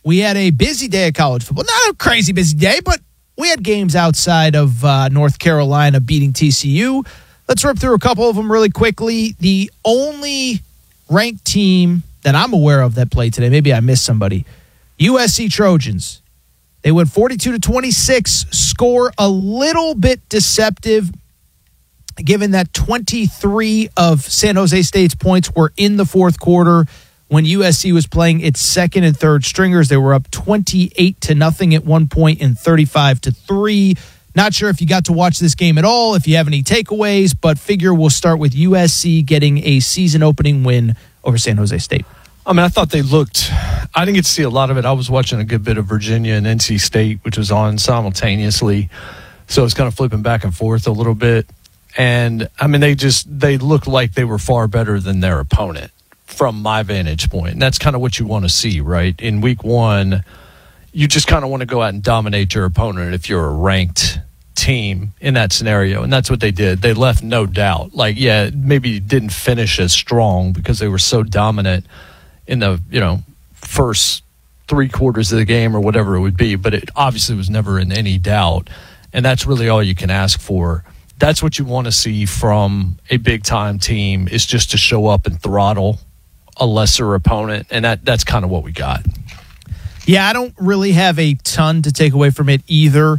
we had a busy day of college football. Not a crazy busy day, but we had games outside of North Carolina beating TCU. Let's rip through a couple of them really quickly. The only ranked team that I'm aware of that played today, maybe I missed somebody, USC Trojans. They went 42-26, score a little bit deceptive, given that 23 of San Jose State's points were in the fourth quarter. When USC was playing its second and third stringers, they were up 28-0 at one point and 35-3. Not sure if you got to watch this game at all, if you have any takeaways, but figure we'll start with USC getting a season-opening win over San Jose State. I mean, I thought they looked – I didn't get to see a lot of it. I was watching a good bit of Virginia and NC State, which was on simultaneously. So it's kind of flipping back and forth a little bit. And, I mean, they looked like they were far better than their opponent from my vantage point. And that's kind of what you want to see, right? In week one, you just kind of want to go out and dominate your opponent if you're a ranked team in that scenario. And that's what they did. They left no doubt. Like, yeah, maybe didn't finish as strong because they were so dominant in the, first three quarters of the game or whatever it would be. But it obviously was never in any doubt. And that's really all you can ask for. That's what you want to see from a big-time team, is just to show up and throttle a lesser opponent, and that's kind of what we got. Yeah, I don't really have a ton to take away from it either.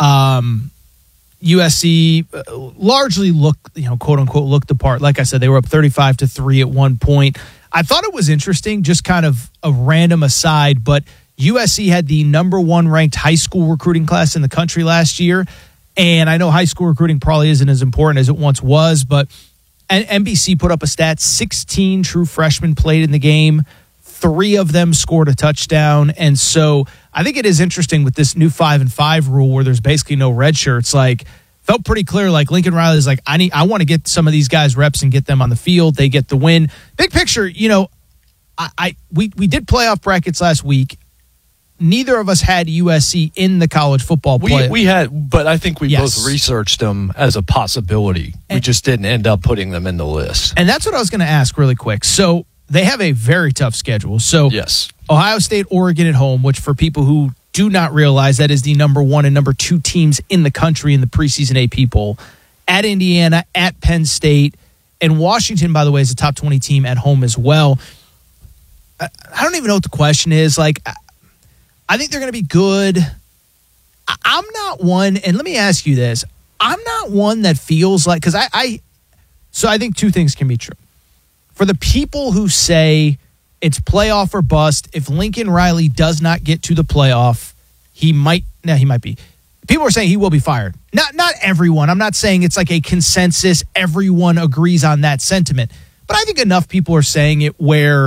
USC largely looked, quote-unquote, looked the part. Like I said, they were up 35-3 at one point. I thought it was interesting, just kind of a random aside, but USC had the number one ranked high school recruiting class in the country last year. And I know high school recruiting probably isn't as important as it once was, but NBC put up a stat, 16 true freshmen played in the game. 3 of them scored a touchdown. And so I think it is interesting with this new 5-5 rule where there's basically no red shirts. Like, felt pretty clear, like Lincoln Riley's like, I want to get some of these guys reps and get them on the field. They get the win. Big picture, we did playoff brackets last week. Neither of us had USC in the college football playoff. We had, but I think we both researched them as a possibility. We just didn't end up putting them in the list. And that's what I was going to ask really quick. So they have a very tough schedule. So yes, Ohio State, Oregon at home, which for people who do not realize, that is the number 1 and number 2 teams in the country in the preseason AP poll. At Indiana, at Penn State, and Washington, by the way, is a top 20 team at home as well. I don't even know what the question is. Like, I think they're going to be good. I'm not one, and let me ask you this. I'm not one that feels like, because so I think 2 things can be true. For the people who say it's playoff or bust, if Lincoln Riley does not get to the playoff, he might be. People are saying he will be fired. Not everyone. I'm not saying it's like a consensus. Everyone agrees on that sentiment. But I think enough people are saying it where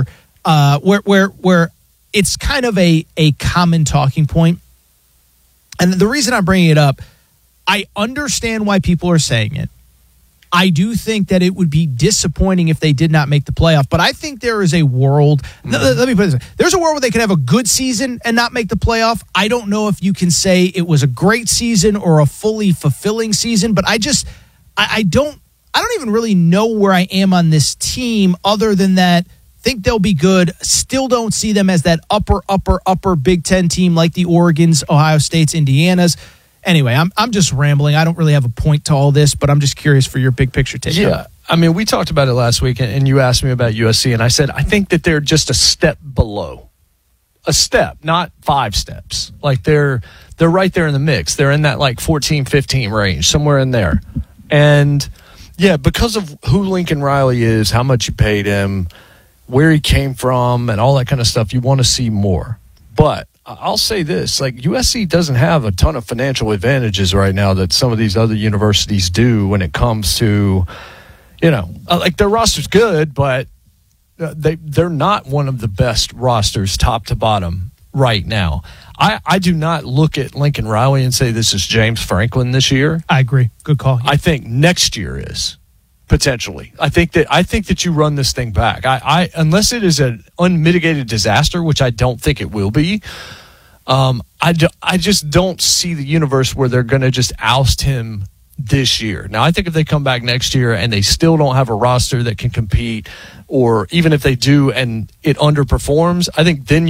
it's kind of a common talking point. And the reason I'm bringing it up, I understand why people are saying it. I do think that it would be disappointing if they did not make the playoff, but I think there is a world, let me put it this way, there's a world where they could have a good season and not make the playoff. I don't know if you can say it was a great season or a fully fulfilling season, but I don't even really know where I am on this team other than that. Think they'll be good. Still don't see them as that upper Big Ten team like the Oregons, Ohio States, Indianas. Anyway, I'm just rambling. I don't really have a point to all this, but I'm just curious for your big picture take. Yeah, I mean, we talked about it last week, and you asked me about USC, and I said I think that they're just a step below. A step, not 5 steps. Like they're right there in the mix. They're in that like 14-15 range, somewhere in there. And yeah, because of who Lincoln Riley is, how much you paid him, where he came from, and all that kind of stuff, you want to see more. But I'll say this, like USC doesn't have a ton of financial advantages right now that some of these other universities do when it comes to, like their roster's good, but they're not one of the best rosters top to bottom right now. I do not look at Lincoln Riley and say this is James Franklin this year. I agree. Good call. I think next year is. Potentially. I think that you run this thing back. I unless it is an unmitigated disaster, which I don't think it will be, I just don't see the universe where they're going to just oust him this year. Now, I think if they come back next year and they still don't have a roster that can compete, or even if they do and it underperforms, I think then